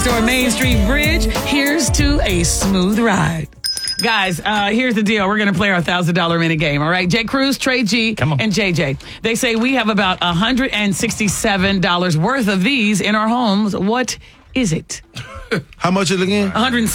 or Main Street Bridge, here's to a smooth ride. Guys, here's the deal. We're going to play our $1,000 minute game, all right? Jay Cruz, Trey G, and JJ. They say we have about $167 worth of these in our homes. What is it? How much is it again?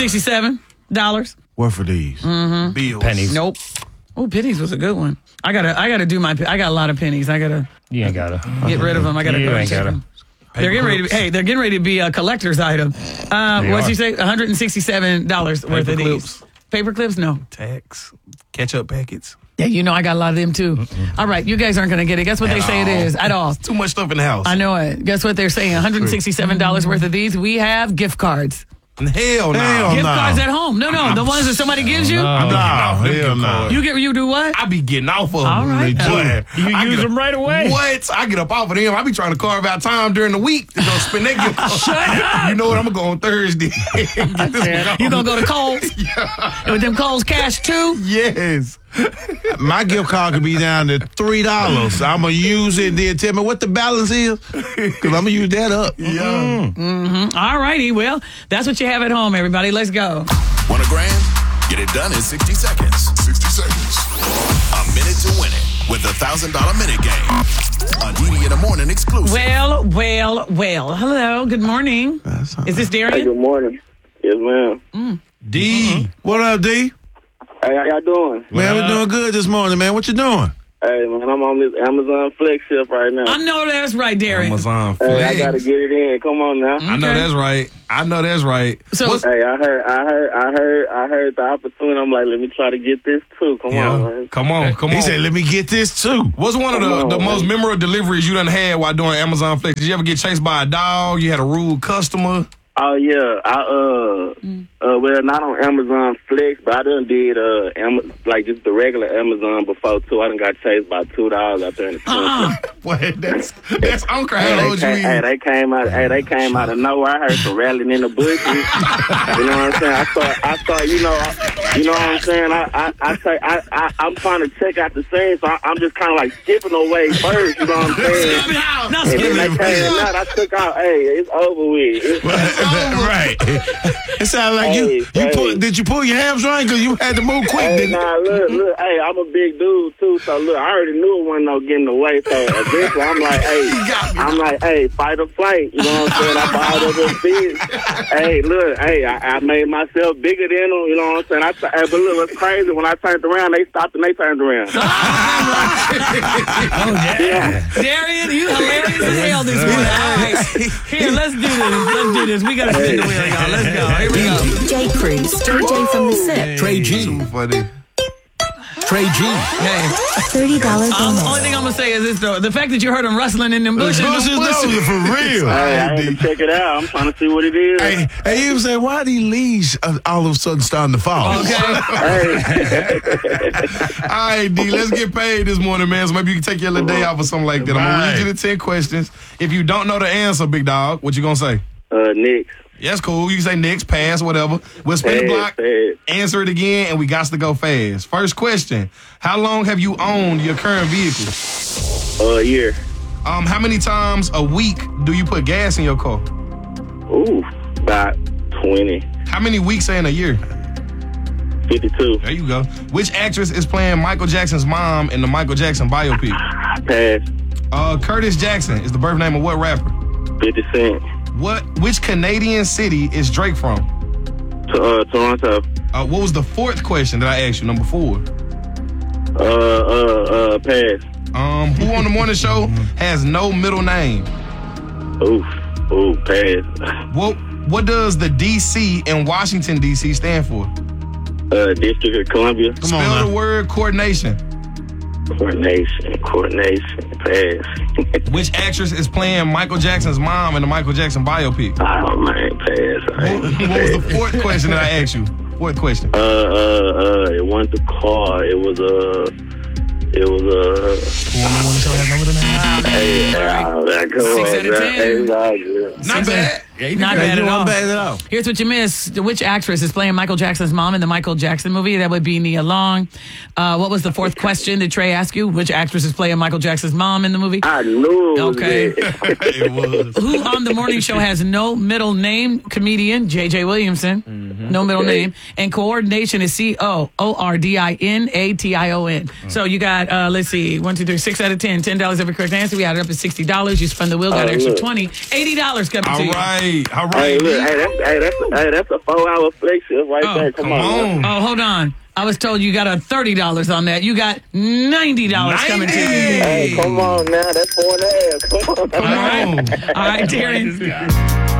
$167. Worth of these? Mm-hmm. Bills. Pennies. Nope. Oh, pennies was a good one. I gotta do my. I got a lot of pennies. I gotta. You ain't gotta get rid of them. I gotta you go ain't check gotta. them. They're getting ready. They're getting ready to be a collector's item. What'd you say? $167 worth of these. Paper clips? No. Tax. Ketchup packets. Yeah, you know I got a lot of them too. All right, you guys aren't gonna get it. Guess what they say it is? At all. Too much stuff in the house. I know it. Guess what they're saying? $167 worth of these. We have gift cards. Hell no. Gift cards at home. No, the ones that somebody gives you. Hell no. You do what? I be getting off of them. All right. You use them right away. What? I get up off of them. I be trying to carve out time during the week to go spend that gift card. Shut up. You know what? I'm going to go on Thursday. You going to go to Kohl's? Yeah. With them Kohl's cash too? Yes. My gift card could be down to $3. I'm going to use it and then tell me what the balance is. Because I'm going to use that up. Yeah. Mm-hmm. All righty. Well, that's what you have at home, everybody. Let's go. Want $1,000? Get it done in 60 seconds. 60 seconds. A minute to win it with the $1,000 minute game. A DD in the morning exclusive. Well. Hello. Good morning. Is this Darian? Hey, good morning. Yes, ma'am. D. What up, D? Hey, how y'all doing? Man, we're doing good this morning, man. What you doing? Hey, man, I'm on this Amazon Flex shift right now. I know that's right, Darian. Amazon Hey, Flex. I gotta get it in. Come on now. I know that's right. So, Hey, I heard the opportunity. I'm like, let me try to get this too. Come on, man. Come on. He said, let me get this too. What's one of the most memorable deliveries you done had while doing Amazon Flex? Did you ever get chased by a dog? You had a rude customer? Oh yeah, well, not on Amazon Flex, but I done did like just the regular Amazon before too. I done got chased by $2 out there in the country. Boy, that's Uncle. How old you is? They came out of nowhere. I heard some rattling in the bushes. You know what I'm saying? I thought, you know what I'm saying? I'm trying to check out the scene, so I'm just kind of like skipping away first. You know what I'm saying? Not And then skipping they out. came out. I took out. Hey, it's over with. Right. It sounded like did you pull your hamstring because you had to move quick? Hey, Didn't nah, look, hey, I'm a big dude too, so look, I already knew it wasn't no getting away, so eventually I'm like, hey, fight or flight, you know what I'm saying? I bought up the fish. Hey, look, hey, I made myself bigger than them, you know what I'm saying? But look, what's crazy, when I turned around, they stopped and they turned around. Darian, you hilarious as hell this morning. All right. Here, let's do this. We got to spin the wheel, y'all. Let's go. Here we go. Jay Cruz, JJ from the SIP. Trey G. Too funny. Trey G. Hey. $30 The only thing I'm going to say is this, though. The fact that you heard him rustling in them bushes. Those are for real. Hey, I had to check it out. I'm trying to see what it is. Hey, you say, why these leaves all of a sudden starting to fall? Okay. All right, D, let's get paid this morning, man. So maybe you can take your little day off or something like that. I'm going to read you the 10 questions. If you don't know the answer, big dog, what you going to say? Next. That's cool. You can say next, pass, whatever. We'll spin the block, answer it again, and we got to go fast. First question. How long have you owned your current vehicle? A year. How many times a week do you put gas in your car? Ooh, about 20. How many weeks are in a year? 52. There you go. Which actress is playing Michael Jackson's mom in the Michael Jackson biopic? Pass. Curtis Jackson is the birth name of what rapper? 50 Cent. Which Canadian city is Drake from? Toronto. What was the fourth question that I asked you? Number 4. Pass. Who on the morning show has no middle name? Ooh, pass. What does the DC in Washington DC stand for? District of Columbia. Spell the word coordination. Coordination, pass. Which actress is playing Michael Jackson's mom in the Michael Jackson biopic? Oh man, pass. What was the fourth question that I asked you? Fourth question. It wasn't the car. It was Hey, come on, 6 out of 10. Hey, it's all good. Not bad. Not bad at all. Bad at all. Here's what you missed. Which actress is playing Michael Jackson's mom in the Michael Jackson movie? That would be Nia Long. What was the fourth question that Trey asked you? Which actress is playing Michael Jackson's mom in the movie? I knew it was Okay. It was. Who on the morning show has no middle name? Comedian J.J. Williamson. No middle name. And coordination is COORDINATION. So you got, let's see, 1, 2, 3, 6 out of 10. $10 every correct answer. We added up to $60. You spun the wheel, got an extra 20. $80 coming to you. All right. Hey, look, that's a 4-hour flex shift right there. Come on. Oh, hold on. I was told you got a $30 on that. You got $90 coming to you. Hey, come on now. That's 4.5. Come on. All right, Darren.